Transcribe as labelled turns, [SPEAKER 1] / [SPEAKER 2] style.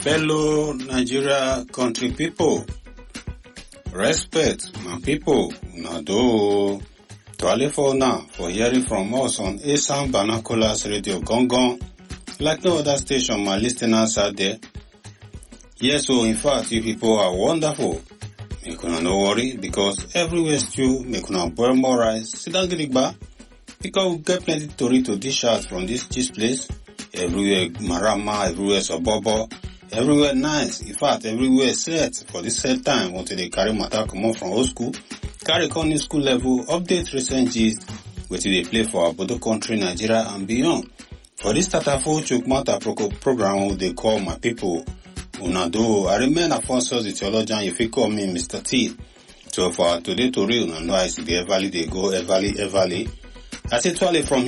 [SPEAKER 1] Fellow Nigeria country people, respect my people, una do. To for now, for hearing from us on Asam Banakolas Radio Gongon, like no other station, my listeners out there. Yes, so in fact, you people are wonderful. Make una no worry, because everywhere stew, make una boil more rice, sit down gidigba, because we get plenty story to dish out from this place. Everywhere marama, everywhere sobobo, everywhere nice. In fact, everywhere set for this set time until they carry matter come on from old school, carry on new school level, update recent gist, which they play for our Bodo country, Nigeria and beyond. For this Tatafo Chukmata program, they call my people. Unado, I remain Afonso the theologian, if you call me Mr. T. So for today to real, no, I see the Everly, they go Everly. I say 12 from